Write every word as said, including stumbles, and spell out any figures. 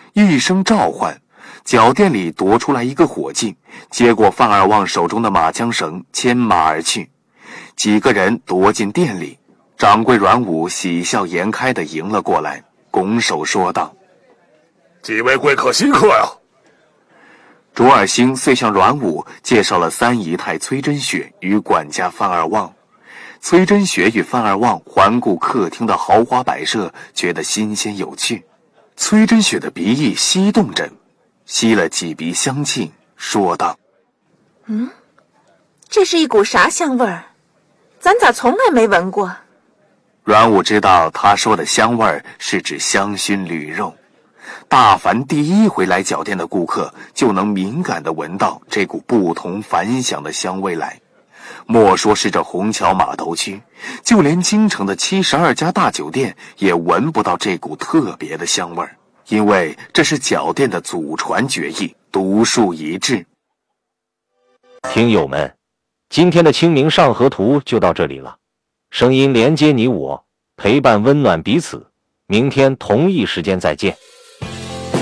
一声召唤，脚店里夺出来一个伙计，接过范二旺手中的马缰绳，牵马而去。几个人夺进店里，掌柜阮武喜笑颜开地迎了过来，拱手说道： 几位贵客稀客呀！ 卓尔兴遂向阮武介绍了三姨太崔真雪与管家范二旺。崔真雪与范二旺环顾客厅的豪华摆设，觉得新鲜有趣。崔真雪的鼻翼吸动着，吸了几鼻香气，说道： 嗯，这是一股啥香味儿？咱咋从来没闻过？ 阮武知道他说的香味儿是指香熏驴肉。大凡第一回来脚店的顾客就能敏感地闻到这股不同凡响的香味来。莫说是这虹桥码头区，就连京城的七十二家大酒店也闻不到这股特别的香味儿，因为这是脚店的祖传绝艺，独树一帜。 听友们，今天的清明上河图就到这里了，声音连接你我，陪伴温暖彼此，明天同一时间再见。